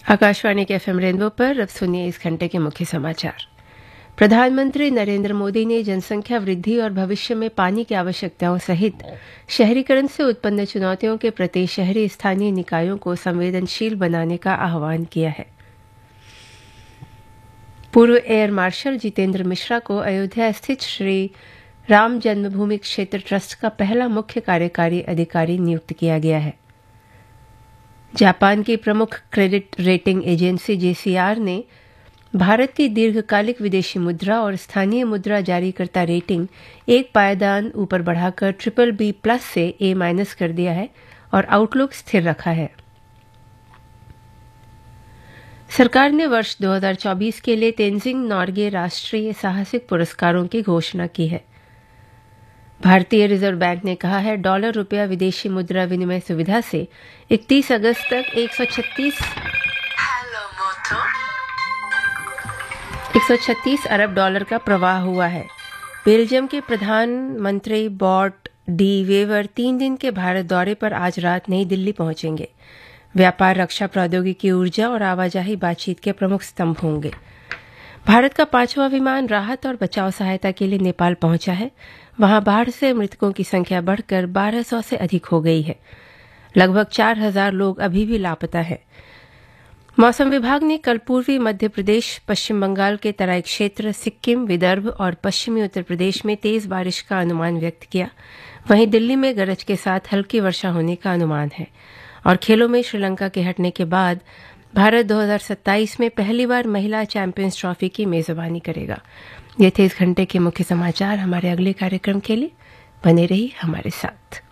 आकाशवाणी के FM rainbow पर अब सुनिए इस घंटे के मुख्य समाचार। प्रधानमंत्री नरेंद्र मोदी ने जनसंख्या वृद्धि और भविष्य में पानी की आवश्यकताओं सहित शहरीकरण से उत्पन्न चुनौतियों के प्रति शहरी स्थानीय निकायों को संवेदनशील बनाने का आह्वान किया है। पूर्व एयर मार्शल जितेंद्र मिश्रा को अयोध्या स्थित श्री राम जन्मभूमि क्षेत्र ट्रस्ट का पहला मुख्य कार्यकारी अधिकारी नियुक्त किया गया है। जापान की प्रमुख क्रेडिट रेटिंग एजेंसी JCR ने भारत की दीर्घकालिक विदेशी मुद्रा और स्थानीय मुद्रा जारीकर्ता रेटिंग एक पायदान ऊपर बढ़ाकर BBB+ से A- कर दिया है और आउटलुक स्थिर रखा है। सरकार ने वर्ष 2024 के लिए तेंजिंग नोर्गे राष्ट्रीय साहसिक पुरस्कारों की घोषणा की है। भारतीय रिजर्व बैंक ने कहा है डॉलर रुपया विदेशी मुद्रा विनिमय सुविधा से 31 अगस्त तक 136 अरब डॉलर का प्रवाह हुआ है। बेल्जियम के प्रधानमंत्री बॉट डी वेवर 3 दिन के भारत दौरे पर आज रात नई दिल्ली पहुंचेंगे। व्यापार, रक्षा, प्रौद्योगिकी, ऊर्जा और आवाजाही बातचीत के प्रमुख स्तंभ होंगे। भारत का 5वां विमान राहत और बचाव सहायता के लिए नेपाल पहुंचा है। वहां बाढ़ से मृतकों की संख्या बढ़कर 1200 से अधिक हो गई है। लगभग 4000 लोग अभी भी लापता हैं। मौसम विभाग ने कल पूर्वी मध्य प्रदेश, पश्चिम बंगाल के तराई क्षेत्र, सिक्किम, विदर्भ और पश्चिमी उत्तर प्रदेश में तेज बारिश का अनुमान व्यक्त किया। वहीं दिल्ली में गरज के साथ हल्की वर्षा होने का अनुमान है। और खेलों में श्रीलंका के हटने के बाद भारत 2027 में पहली बार महिला चैंपियंस ट्रॉफी की मेजबानी करेगा। ये थे इस घंटे के मुख्य समाचार। हमारे अगले कार्यक्रम के लिए बने रहिए हमारे साथ।